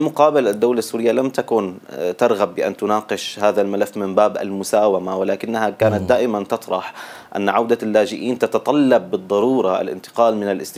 مقابل الدولة السورية لم تكن ترغب بأن تناقش هذا الملف من باب المساومة، ولكنها كانت دائما تطرح أن عودة اللاجئين تتطلب بالضرورة الانتقال من الاستيطان